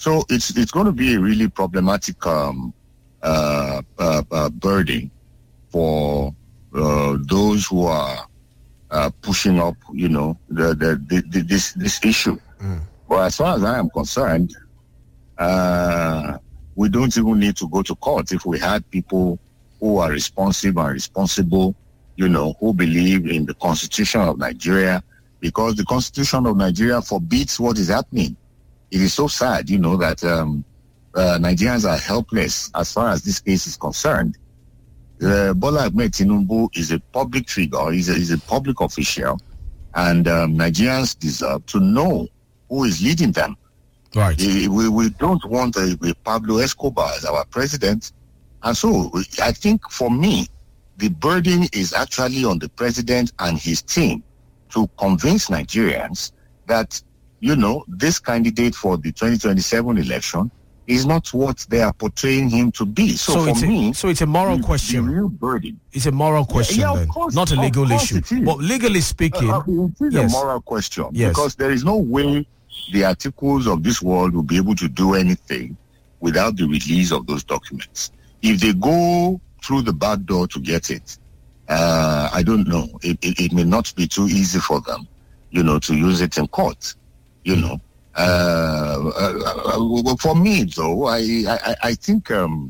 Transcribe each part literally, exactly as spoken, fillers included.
So it's it's going to be a really problematic um, uh, uh, uh, burden for uh, those who are uh, pushing up, you know, the, the, the, the this this issue. Mm. But as far as I am concerned, uh, we don't even need to go to court if we had people who are responsive and responsible, you know, who believe in the Constitution of Nigeria, because the Constitution of Nigeria forbids what is happening. It is so sad, you know, that um, uh, Nigerians are helpless as far as this case is concerned. Uh, Bola Ahmed Tinubu is a public figure, he's a, he's a public official, and um, Nigerians deserve to know who is leading them. Right. We, we don't want a, a Pablo Escobar as our president. And so I think for me, the burden is actually on the president and his team to convince Nigerians that, you know, this candidate for the twenty twenty-seven election is not what they are portraying him to be. So, so for it's me... A, so it's a moral the, question. The real burden. It's a moral question, yeah, yeah, then, course, not a legal issue. But legally speaking... Uh, it is yes. a moral question. Yes. Because there is no way the articles of this world will be able to do anything without the release of those documents. If they go through the back door to get it, uh, I don't know. It, it, it may not be too easy for them, you know, to use it in court, you know. Uh, uh, uh, for me, though, I I, I think um,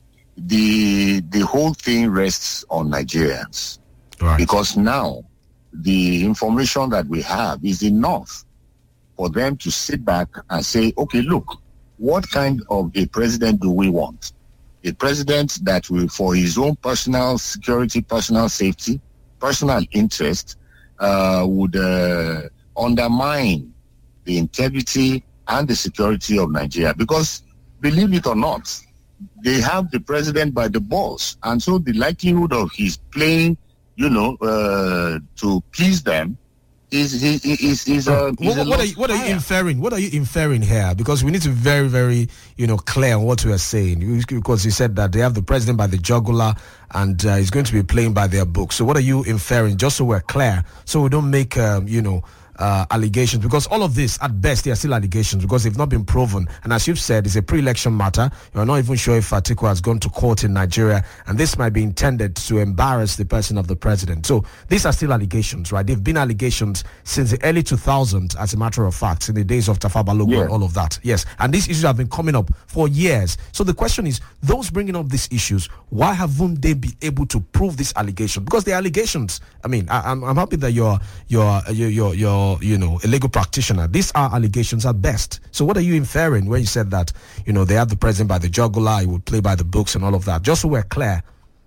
the the whole thing rests on Nigerians, right. Because now the information that we have is enough for them to sit back and say, okay, look, what kind of a president do we want? A president that will, for his own personal security, personal safety, personal interest, uh, would uh, undermine the integrity and the security of Nigeria. Because, believe it or not, they have the president by the balls. And so the likelihood of his playing, you know, uh, to please them is is is, is, uh, is what, what, are you, what are you inferring? What are you inferring here? Because we need to be very, very, you know, clear on what we are saying. Because you said that they have the president by the jugular and uh, he's going to be playing by their book. So what are you inferring? Just so we're clear, so we don't make, um, you know, Uh, allegations, because all of this at best they are still allegations because they've not been proven, and as you've said, it's a pre-election matter. You're not even sure if Atiku has gone to court in Nigeria, and this might be intended to embarrass the person of the president. So these are still allegations, right? They've been allegations since the early two thousands, as a matter of fact, in the days of Tafa Balogun, yeah. and all of that. Yes, and these issues have been coming up for years. So the question is, those bringing up these issues, why haven't they been able to prove these allegations? Because the allegations, I mean, I, I'm, I'm happy that you're you're you're you're, you're you know, a legal practitioner. These are allegations at best. So what are you inferring when you said that, you know, they have the president by the jugular, he would play by the books and all of that? Just so we're clear.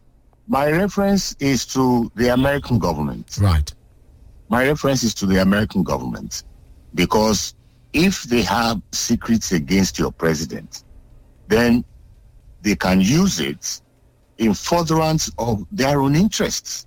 My reference is to the American government. Right. My reference is to the American government. Because if they have secrets against your president, then they can use it in furtherance of their own interests.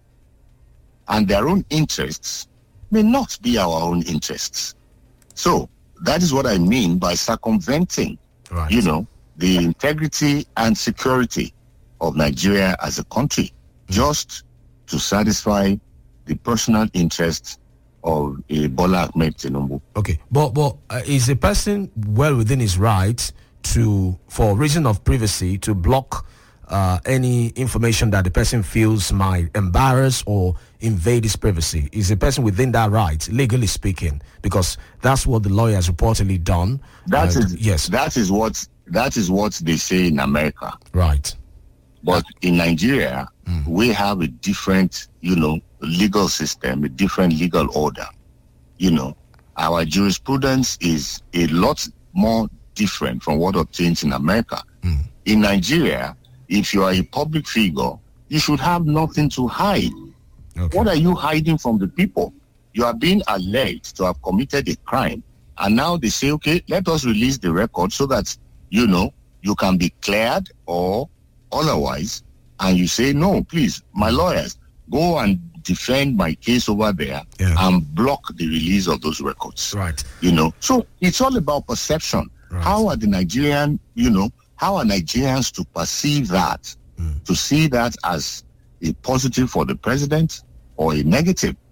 And their own interests may not be our own interests. So that is what I mean by circumventing, right. you know, the integrity and security of Nigeria as a country, mm-hmm. just to satisfy the personal interests of uh, Bola Ahmed Tinubu. Okay, but but uh, is a person well within his rights to, for reason of privacy, to block Uh, any information that the person feels might embarrass or invade his privacy? Is a person within that right, legally speaking? Because that's what the lawyer has reportedly done. That uh, is yes. That is what that is what they say in America. Right. But in Nigeria, mm. we have a different, you know, legal system, a different legal order. You know, our jurisprudence is a lot more different from what obtains in America. Mm. In Nigeria, if you are a public figure, you should have nothing to hide. Okay. What are you hiding from the people? You are being alleged to have committed a crime. And now they say, okay, let us release the record so that, you know, you can be cleared or otherwise. And you say, no, please, my lawyers, go and defend my case over there yeah. and block the release of those records. Right. You know, so it's all about perception. Right. How are the Nigerian, you know, How are Nigerians to perceive that, mm. to see that as a positive for the president or a negative?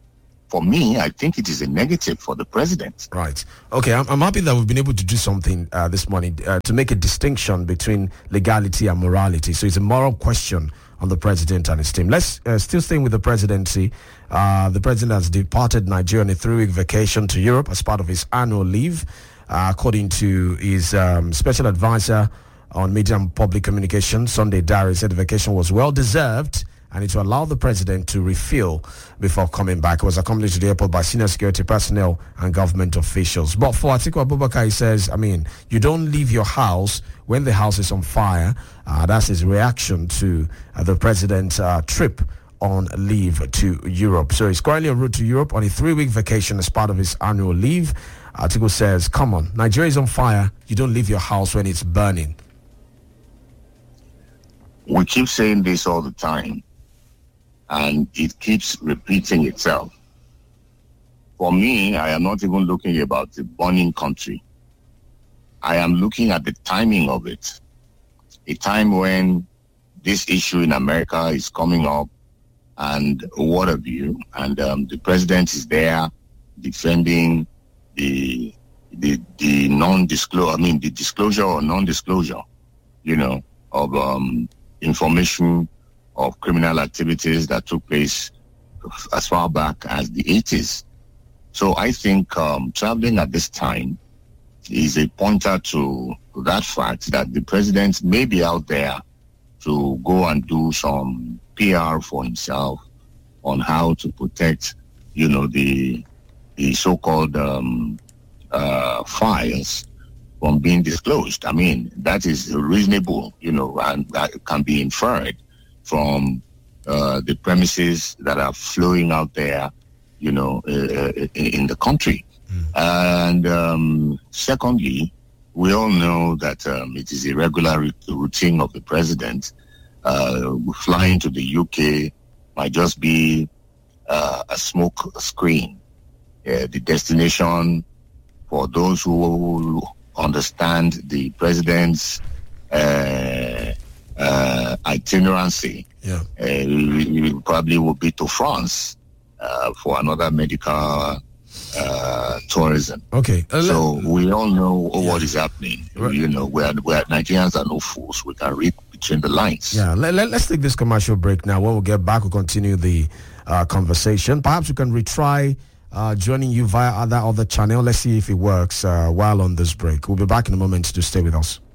for me, I think it is a negative for the president. Right. Okay, I'm, I'm happy that we've been able to do something uh, this morning uh, to make a distinction between legality and morality. So it's a moral question on the president and his team. Let's uh, still staying with the presidency. Uh, the president has departed Nigeria on a three-week vacation to Europe as part of his annual leave. Uh, according to his um, special advisor on media and public communication, Sunday Diary, said the vacation was well-deserved and it will allow the president to refuel before coming back. He was accompanied to the airport by senior security personnel and government officials. But for Atiku Abubakar, he says, I mean, you don't leave your house when the house is on fire. Uh, that's his reaction to uh, the president's uh, trip on leave to Europe. So he's currently en route to Europe on a three-week vacation as part of his annual leave. Atiku says, come on, Nigeria is on fire. You don't leave your house when it's burning. We keep saying this all the time, and it keeps repeating itself. For me, I am not even looking about the burning country. I am looking at the timing of it. A time when this issue in America is coming up and what have you, and um, the president is there defending the the the non-disclosure, I mean the disclosure or non-disclosure, you know, of um, information of criminal activities that took place as far back as the eighties. So I think um, traveling at this time is a pointer to that fact that the president may be out there to go and do some P R for himself on how to protect, you know, the the so-called um, uh, files from being disclosed. I mean, that is reasonable, you know, and that can be inferred from uh, the premises that are flowing out there, you know, uh, in the country. Mm. And um, secondly, we all know that um, it is a regular routine of the president. Uh, flying to the U K might just be uh, a smoke screen. Uh, the destination, for those who understand the president's uh, uh, itinerancy, yeah. uh, it probably will be to France uh, for another medical uh, tourism. Okay. Uh, so let, we all know yeah. what is happening. Right. You know, we're, we're Nigerians are no fools. We can read between the lines. Yeah. Let, let, let's take this commercial break now. When we get back, we'll continue the uh, conversation. Perhaps we can retry uh, joining you via other other channel. Let's see if it works uh, while on this break. We'll be back in a moment to stay with us.